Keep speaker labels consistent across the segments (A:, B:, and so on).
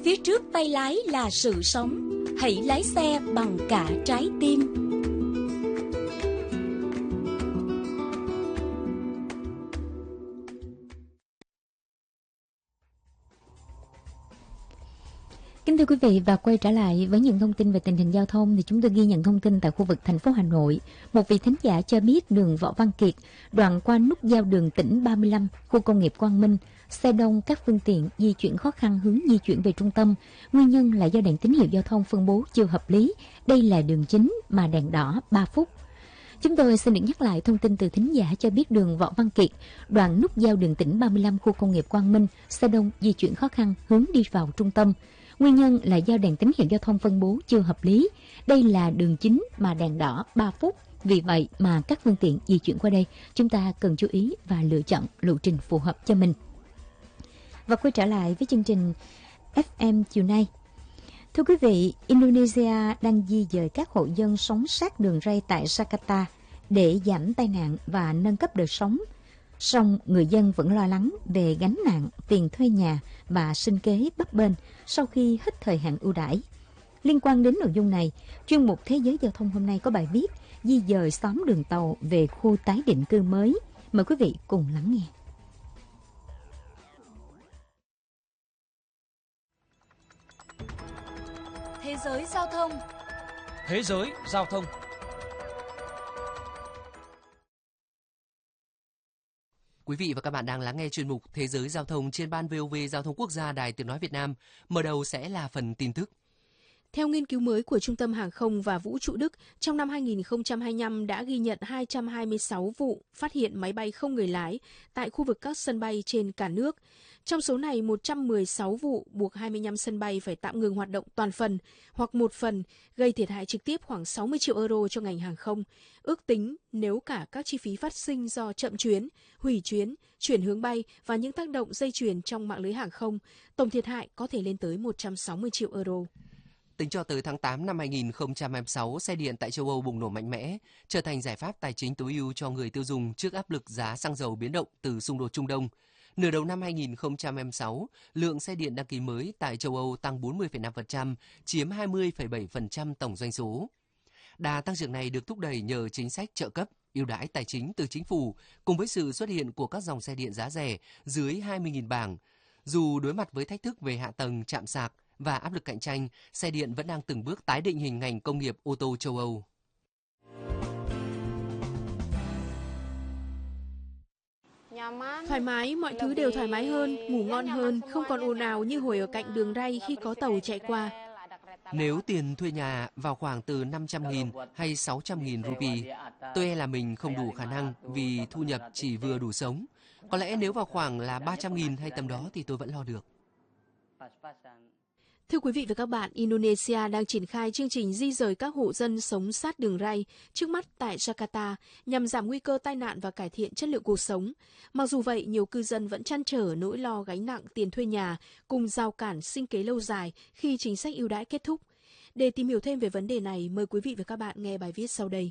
A: Phía trước tay lái là sự sống. Hãy lái xe bằng cả trái tim.
B: Kính thưa quý vị, và quay trở lại với những thông tin về tình hình giao thông thì chúng tôi ghi nhận thông tin tại khu vực thành phố Hà Nội. Một vị thính giả cho biết đường Võ Văn Kiệt, đoạn qua nút giao đường tỉnh 35, khu công nghiệp Quang Minh, xe đông các phương tiện di chuyển khó khăn hướng di chuyển về trung tâm. Nguyên nhân là do đèn tín hiệu giao thông phân bố chưa hợp lý. Đây là đường chính mà đèn đỏ 3 phút. Chúng tôi xin được nhắc lại thông tin từ thính giả cho biết đường Võ Văn Kiệt, đoạn nút giao đường tỉnh 35, khu công nghiệp Quang Minh, xe đông di chuyển khó khăn hướng đi vào trung tâm. Nguyên nhân là do đèn tín hiệu giao thông phân bố chưa hợp lý. Đây là đường chính mà đèn đỏ 3 phút. Vì vậy mà các phương tiện di chuyển qua đây, chúng ta cần chú ý và lựa chọn lộ trình phù hợp cho mình. Và quay trở lại với chương trình FM chiều nay. Thưa quý vị, Indonesia đang di dời các hộ dân sống sát đường ray tại Jakarta để giảm tai nạn và nâng cấp đời sống. Song người dân vẫn lo lắng về gánh nặng tiền thuê nhà và sinh kế bấp bênh sau khi hết thời hạn ưu đãi. Liên quan đến nội dung này, chuyên mục Thế giới Giao thông hôm nay có bài viết di dời xóm đường tàu về khu tái định cư mới. Mời quý vị cùng lắng nghe.
A: Thế giới giao thông.
C: Thế giới giao thông.
D: Quý vị và các bạn đang lắng nghe chuyên mục Thế giới giao thông trên ban VOV Giao thông Quốc gia Đài Tiếng nói Việt Nam. Mở đầu sẽ là phần tin tức.
E: Theo nghiên cứu mới của Trung tâm Hàng không và Vũ trụ Đức, trong năm 2025 đã ghi nhận 226 vụ phát hiện máy bay không người lái tại khu vực các sân bay trên cả nước. Trong số này, 116 vụ buộc 25 sân bay phải tạm ngừng hoạt động toàn phần hoặc một phần, gây thiệt hại trực tiếp khoảng 60 triệu euro cho ngành hàng không. Ước tính nếu cả các chi phí phát sinh do chậm chuyến, hủy chuyến, chuyển hướng bay và những tác động dây chuyền trong mạng lưới hàng không, tổng thiệt hại có thể lên tới 160 triệu euro.
D: Tính cho tới tháng 8 năm 2026, xe điện tại châu Âu bùng nổ mạnh mẽ, trở thành giải pháp tài chính tối ưu cho người tiêu dùng trước áp lực giá xăng dầu biến động từ xung đột Trung Đông. Nửa đầu năm 2026, lượng xe điện đăng ký mới tại châu Âu tăng 40,5%, chiếm 20,7% tổng doanh số. Đà tăng trưởng này được thúc đẩy nhờ chính sách trợ cấp, ưu đãi tài chính từ chính phủ, cùng với sự xuất hiện của các dòng xe điện giá rẻ dưới 20.000 bảng. Dù đối mặt với thách thức về hạ tầng, trạm sạc và áp lực cạnh tranh, xe điện vẫn đang từng bước tái định hình ngành công nghiệp ô tô châu Âu.
E: Thoải mái, mọi thứ đều thoải mái hơn, ngủ ngon hơn, không còn ồn ào như hồi ở cạnh đường ray khi có tàu chạy qua.
D: Nếu tiền thuê nhà vào khoảng từ 500.000 hay 600.000 rupee, tôi e là mình không đủ khả năng vì thu nhập chỉ vừa đủ sống. Có lẽ nếu vào khoảng là 300.000 hay tầm đó thì tôi vẫn lo được.
E: Thưa quý vị và các bạn, Indonesia đang triển khai chương trình di rời các hộ dân sống sát đường ray trước mắt tại Jakarta nhằm giảm nguy cơ tai nạn và cải thiện chất lượng cuộc sống. Mặc dù vậy, nhiều cư dân vẫn trăn trở nỗi lo gánh nặng tiền thuê nhà cùng rào cản sinh kế lâu dài khi chính sách ưu đãi kết thúc. Để tìm hiểu thêm về vấn đề này, mời quý vị và các bạn nghe bài viết sau đây.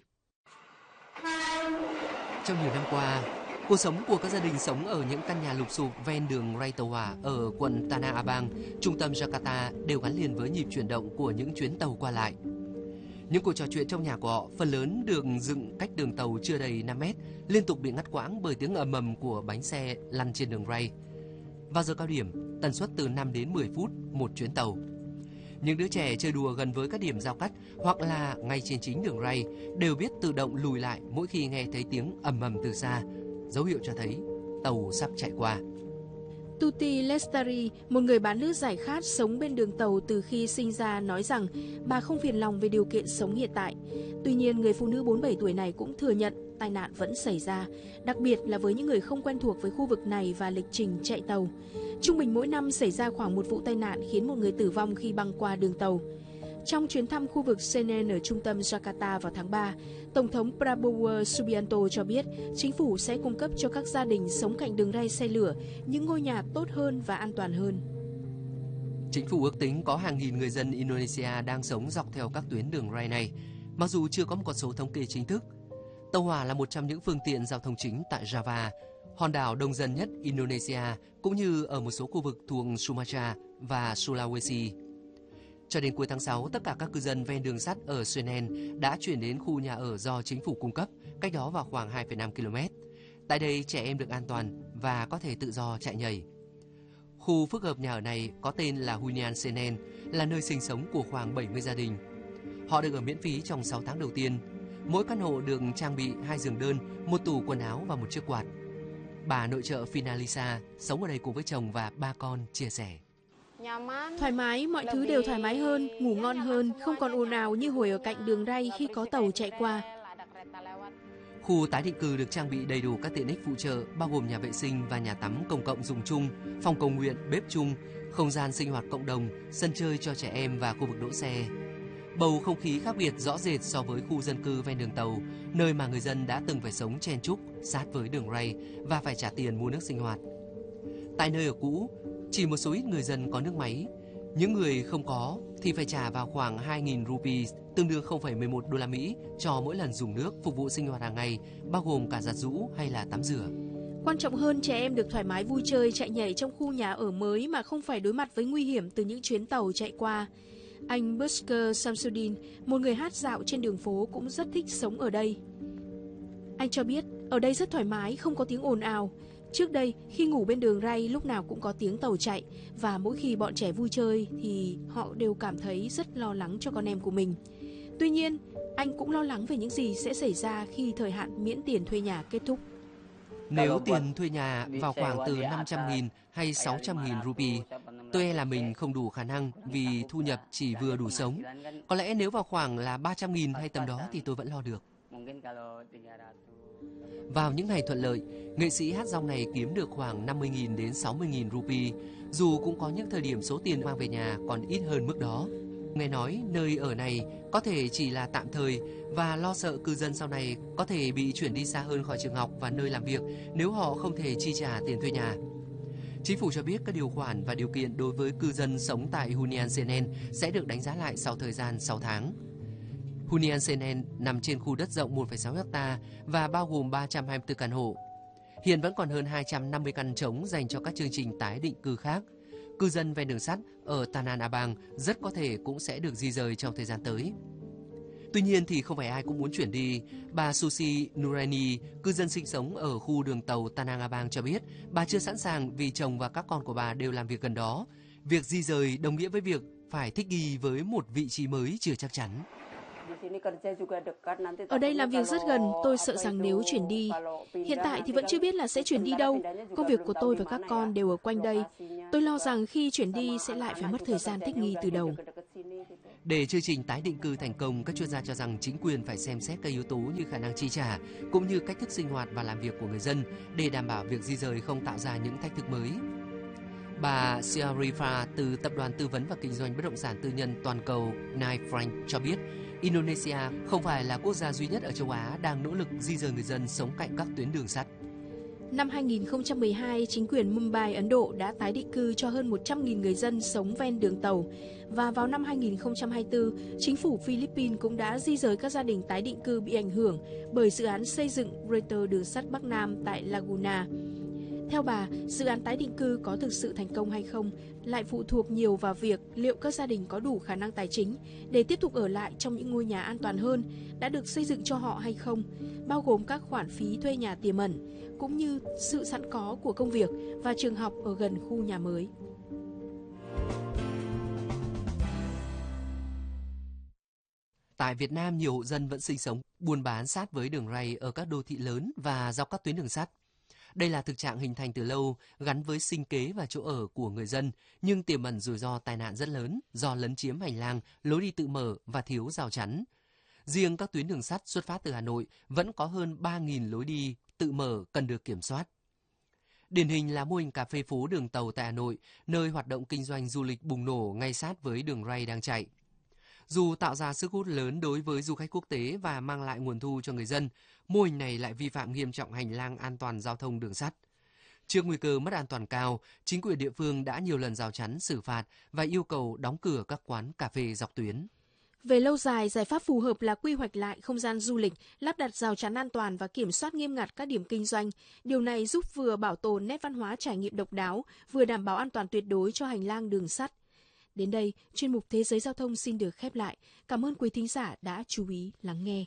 D: Trong nhiều năm qua, cuộc sống của các gia đình sống ở những căn nhà lụp xụp ven đường Ray Tàu Hỏa ở quận Tanah Abang, trung tâm Jakarta đều gắn liền với nhịp chuyển động của những chuyến tàu qua lại. Những cuộc trò chuyện trong nhà của họ phần lớn được dựng cách đường tàu chưa đầy 5 mét, liên tục bị ngắt quãng bởi tiếng ầm ầm của bánh xe lăn trên đường ray. Vào giờ cao điểm, tần suất từ 5 đến 10 phút một chuyến tàu. Những đứa trẻ chơi đùa gần với các điểm giao cắt hoặc là ngay trên chính đường ray đều biết tự động lùi lại mỗi khi nghe thấy tiếng ầm ầm từ xa, dấu hiệu cho thấy tàu sắp chạy qua.
E: Tuti Lestari, một người bán nước giải khát sống bên đường tàu từ khi sinh ra, nói rằng bà không phiền lòng về điều kiện sống hiện tại. Tuy nhiên, người phụ nữ 47 tuổi này cũng thừa nhận tai nạn vẫn xảy ra, đặc biệt là với những người không quen thuộc với khu vực này và lịch trình chạy tàu. Trung bình mỗi năm xảy ra khoảng một vụ tai nạn khiến một người tử vong khi băng qua đường tàu. Trong chuyến thăm khu vực Senen ở trung tâm Jakarta vào tháng 3, Tổng thống Prabowo Subianto cho biết chính phủ sẽ cung cấp cho các gia đình sống cạnh đường ray xe lửa những ngôi nhà tốt hơn và an toàn hơn.
D: Chính phủ ước tính có hàng nghìn người dân Indonesia đang sống dọc theo các tuyến đường ray này, mặc dù chưa có một con số thống kê chính thức. Tàu hỏa là một trong những phương tiện giao thông chính tại Java, hòn đảo đông dân nhất Indonesia, cũng như ở một số khu vực thuộc Sumatra và Sulawesi. Cho đến cuối tháng 6, tất cả các cư dân ven đường sắt ở Senen đã chuyển đến khu nhà ở do chính phủ cung cấp, cách đó vào khoảng 2,5 km. Tại đây, trẻ em được an toàn và có thể tự do chạy nhảy. Khu phức hợp nhà ở này có tên là Hunian Senen, là nơi sinh sống của khoảng 70 gia đình. Họ được ở miễn phí trong 6 tháng đầu tiên. Mỗi căn hộ được trang bị 2 giường đơn, một tủ quần áo và một chiếc quạt. Bà nội trợ Finalisa sống ở đây cùng với chồng và 3 con chia sẻ.
E: Thoải mái, mọi thứ đều thoải mái hơn, ngủ ngon hơn, không còn ồn ào như hồi ở cạnh đường ray khi có tàu chạy qua.
D: Khu tái định cư được trang bị đầy đủ các tiện ích phụ trợ, bao gồm nhà vệ sinh và nhà tắm công cộng dùng chung, phòng cầu nguyện, bếp chung, không gian sinh hoạt cộng đồng, sân chơi cho trẻ em và khu vực đỗ xe. Bầu không khí khác biệt rõ rệt so với khu dân cư ven đường tàu, nơi mà người dân đã từng phải sống chen chúc sát với đường ray và phải trả tiền mua nước sinh hoạt. Tại nơi ở cũ, chỉ một số ít người dân có nước máy. Những người không có thì phải trả vào khoảng 2.000 rupees, tương đương 0,11 đô la Mỹ cho mỗi lần dùng nước phục vụ sinh hoạt hàng ngày, bao gồm cả giặt giũ hay là tắm rửa.
E: Quan trọng hơn, trẻ em được thoải mái vui chơi chạy nhảy trong khu nhà ở mới mà không phải đối mặt với nguy hiểm từ những chuyến tàu chạy qua. Anh Busker Samsudin, một người hát dạo trên đường phố, cũng rất thích sống ở đây. Anh cho biết ở đây rất thoải mái, không có tiếng ồn ào. Trước đây, khi ngủ bên đường ray lúc nào cũng có tiếng tàu chạy, và mỗi khi bọn trẻ vui chơi thì họ đều cảm thấy rất lo lắng cho con em của mình. Tuy nhiên, anh cũng lo lắng về những gì sẽ xảy ra khi thời hạn miễn tiền thuê nhà kết thúc.
D: Nếu tiền thuê nhà vào khoảng từ 500.000 hay 600.000 rupee, tôi e là mình không đủ khả năng vì thu nhập chỉ vừa đủ sống. Có lẽ nếu vào khoảng là 300.000 hay tầm đó thì tôi vẫn lo được. Vào những ngày thuận lợi, nghệ sĩ hát rong này kiếm được khoảng 50.000 đến 60.000 rupee, dù cũng có những thời điểm số tiền mang về nhà còn ít hơn mức đó. Nghe nói nơi ở này có thể chỉ là tạm thời và lo sợ cư dân sau này có thể bị chuyển đi xa hơn khỏi trường học và nơi làm việc nếu họ không thể chi trả tiền thuê nhà. Chính phủ cho biết các điều khoản và điều kiện đối với cư dân sống tại Hunian Senen sẽ được đánh giá lại sau thời gian 6 tháng. Hunian Senen nằm trên khu đất rộng 1,6 ha và bao gồm 324 căn hộ. Hiện vẫn còn hơn 250 căn trống dành cho các chương trình tái định cư khác. Cư dân ven đường sắt ở Tanah Abang rất có thể cũng sẽ được di rời trong thời gian tới. Tuy nhiên thì không phải ai cũng muốn chuyển đi. Bà Susi Nuraini, cư dân sinh sống ở khu đường tàu Tanah Abang cho biết bà chưa sẵn sàng vì chồng và các con của bà đều làm việc gần đó. Việc di rời đồng nghĩa với việc phải thích nghi với một vị trí mới chưa chắc chắn.
E: Ở đây làm việc rất gần, tôi sợ rằng nếu chuyển đi. Hiện tại thì vẫn chưa biết là sẽ chuyển đi đâu. Công việc của tôi và các con đều ở quanh đây. Tôi lo rằng khi chuyển đi sẽ lại phải mất thời gian thích nghi từ đầu.
D: Để chương trình tái định cư thành công, các chuyên gia cho rằng chính quyền phải xem xét các yếu tố như khả năng chi trả, cũng như cách thức sinh hoạt và làm việc của người dân để đảm bảo việc di rời không tạo ra những thách thức mới. Bà Syarifa từ Tập đoàn Tư vấn và Kinh doanh Bất động sản tư nhân toàn cầu Knight Frank cho biết, Indonesia không phải là quốc gia duy nhất ở châu Á đang nỗ lực di rời người dân sống cạnh các tuyến đường sắt.
E: Năm 2012, chính quyền Mumbai, Ấn Độ đã tái định cư cho hơn 100.000 người dân sống ven đường tàu. Và vào năm 2024, chính phủ Philippines cũng đã di rời các gia đình tái định cư bị ảnh hưởng bởi dự án xây dựng Greater đường sắt Bắc Nam tại Laguna. Theo bà, dự án tái định cư có thực sự thành công hay không lại phụ thuộc nhiều vào việc liệu các gia đình có đủ khả năng tài chính để tiếp tục ở lại trong những ngôi nhà an toàn hơn đã được xây dựng cho họ hay không, bao gồm các khoản phí thuê nhà tiềm ẩn, cũng như sự sẵn có của công việc và trường học ở gần khu nhà mới.
D: Tại Việt Nam, nhiều hộ dân vẫn sinh sống, buôn bán sát với đường ray ở các đô thị lớn và dọc các tuyến đường sắt. Đây là thực trạng hình thành từ lâu, gắn với sinh kế và chỗ ở của người dân, nhưng tiềm ẩn rủi ro tai nạn rất lớn do lấn chiếm hành lang, lối đi tự mở và thiếu rào chắn. Riêng các tuyến đường sắt xuất phát từ Hà Nội vẫn có hơn 3.000 lối đi tự mở cần được kiểm soát. Điển hình là mô hình cà phê phố đường tàu tại Hà Nội, nơi hoạt động kinh doanh du lịch bùng nổ ngay sát với đường ray đang chạy. Dù tạo ra sức hút lớn đối với du khách quốc tế và mang lại nguồn thu cho người dân, mô hình này lại vi phạm nghiêm trọng hành lang an toàn giao thông đường sắt. Trước nguy cơ mất an toàn cao, chính quyền địa phương đã nhiều lần rào chắn, xử phạt và yêu cầu đóng cửa các quán cà phê dọc tuyến.
E: Về lâu dài, giải pháp phù hợp là quy hoạch lại không gian du lịch, lắp đặt rào chắn an toàn và kiểm soát nghiêm ngặt các điểm kinh doanh. Điều này giúp vừa bảo tồn nét văn hóa trải nghiệm độc đáo, vừa đảm bảo an toàn tuyệt đối cho hành lang đường sắt. Đến đây, chuyên mục Thế giới giao thông xin được khép lại. Cảm ơn quý thính giả đã chú ý lắng nghe.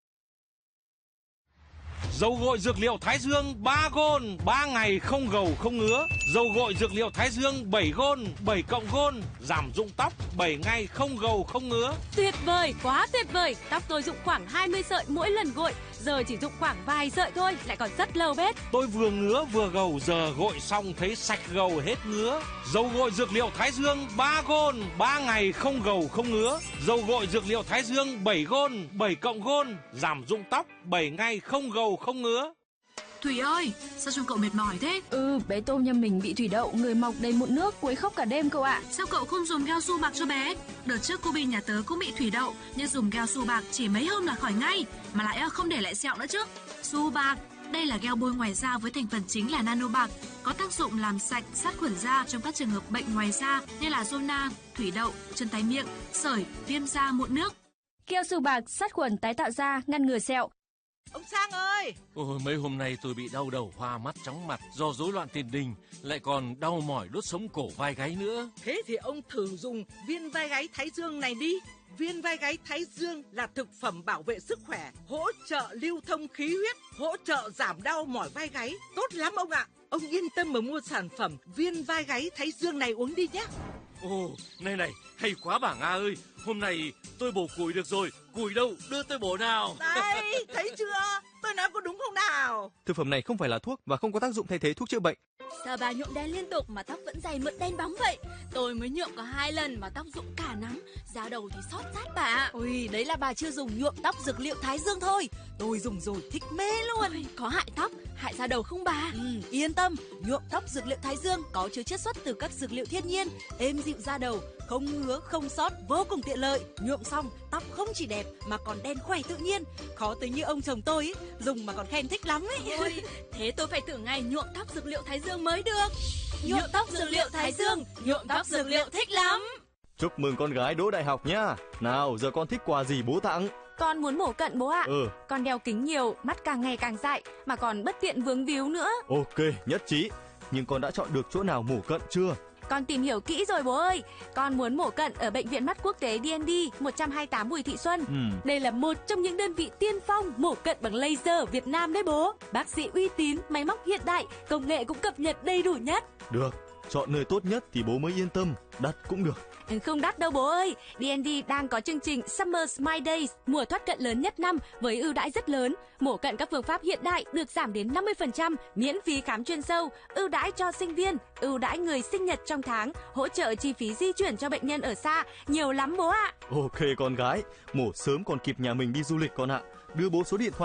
C: Dầu gội dược liệu Thái Dương 3 gôn, 3 ngày không gầu không ngứa. Dầu gội dược liệu Thái Dương 7 gôn, 7 cộng gôn, giảm rụng tóc 7 ngày không gầu không ngứa.
A: Tuyệt vời, quá tuyệt vời. Tóc tôi rụng khoảng 20 sợi mỗi lần gội, giờ chỉ rụng khoảng vài sợi thôi, lại còn rất lâu bết.
C: Tôi vừa ngứa vừa gầu, giờ gội xong thấy sạch gầu hết ngứa. Dầu gội dược liệu Thái Dương 3 gôn, 3 ngày không gầu không ngứa. Dầu gội dược liệu Thái Dương 7 gôn, 7 cộng gôn, giảm rụng tóc 7 ngày không gầu không ngứa.
F: Thủy ơi, sao trông cậu mệt mỏi thế?
G: Bé Tôm nhà mình bị thủy đậu, người mọc đầy mụn nước, quấy khóc cả đêm cậu ạ.
F: Sao cậu không dùng Gel Su Bạc cho bé? Đợt trước cô Bi nhà tớ cũng bị thủy đậu, nhưng dùng Gel Su Bạc chỉ mấy hôm là khỏi ngay, mà lại không để lại sẹo nữa chứ. Su Bạc, đây là gel bôi ngoài da với thành phần chính là nano bạc, có tác dụng làm sạch, sát khuẩn da trong các trường hợp bệnh ngoài da như là zona, thủy đậu, chân tái miệng, sởi, viêm da, mụn nước.
G: Gel Su Bạc sát khuẩn tái tạo da, ngăn ngừa sẹo.
H: Ông Sang ơi!
I: Ôi, mấy hôm nay tôi bị đau đầu, hoa mắt, chóng mặt do rối loạn tiền đình, lại còn đau mỏi đốt sống cổ vai gáy nữa.
H: Thế thì ông thử dùng viên vai gáy Thái Dương này đi. Viên vai gáy Thái Dương là thực phẩm bảo vệ sức khỏe, hỗ trợ lưu thông khí huyết, hỗ trợ giảm đau mỏi vai gáy. Tốt lắm ông ạ! Ông yên tâm mà mua sản phẩm viên vai gáy Thái Dương này uống đi nhé.
I: Ồ, này, hay quá bà Nga ơi. Hôm nay tôi bổ củi được rồi. Củi đâu, đưa tôi bổ nào.
H: Đây, thấy chưa? Tôi nói có đúng không nào?
J: Thực phẩm này không phải là thuốc và không có tác dụng thay thế thuốc chữa bệnh.
K: Sao bà nhuộm đen liên tục mà tóc vẫn dày mượt đen bóng vậy? Tôi mới nhuộm có 2 lần mà tóc rụng cả nắm, da đầu thì xót rát bà.
L: Ôi, đấy là bà chưa dùng nhuộm tóc dược liệu Thái Dương thôi. Tôi dùng rồi thích mê luôn.
K: Ôi, có hại tóc, hại da đầu không bà?
L: Yên tâm, nhuộm tóc dược liệu Thái Dương có chứa chiết xuất từ các dược liệu thiên nhiên, êm dịu da đầu, không ngứa, không xót, vô cùng tiện lợi. Nhuộm xong, tóc không chỉ đẹp mà còn đen khỏe tự nhiên. Khó tới như ông chồng tôi ấy, dùng mà còn khen thích lắm ấy.
K: Ôi, thế tôi phải thử ngay nhuộm tóc dược liệu Thái Dương mới được.
L: Nhuộm tóc dược liệu Thái Dương, nhuộm tóc dược liệu thích lắm.
J: Chúc mừng con gái đỗ đại học nhá. Nào, giờ con thích quà gì bố tặng?
G: Con muốn mổ cận bố ạ. Con đeo kính nhiều, mắt càng ngày càng dại, mà còn bất tiện vướng víu nữa.
J: Ok, nhất trí. Nhưng con đã chọn được chỗ nào mổ cận chưa?
G: Con tìm hiểu kỹ rồi bố ơi. Con muốn mổ cận ở Bệnh viện Mắt Quốc tế D&D 128 Bùi Thị Xuân. Đây là một trong những đơn vị tiên phong mổ cận bằng laser ở Việt Nam đấy bố. Bác sĩ uy tín, máy móc hiện đại, công nghệ cũng cập nhật đầy đủ nhất.
J: Được, chọn nơi tốt nhất thì bố mới yên tâm. Đắt cũng được.
G: Không đắt đâu bố ơi. D&D đang có chương trình Summer Smile Days, mùa thoát cận lớn nhất năm với ưu đãi rất lớn. Mổ cận các phương pháp hiện đại được giảm đến 50%, miễn phí khám chuyên sâu, ưu đãi cho sinh viên, ưu đãi người sinh nhật trong tháng, hỗ trợ chi phí di chuyển cho bệnh nhân ở xa, nhiều lắm bố ạ.
J: Ok con gái, mổ sớm còn kịp nhà mình đi du lịch con ạ. Đưa bố số điện thoại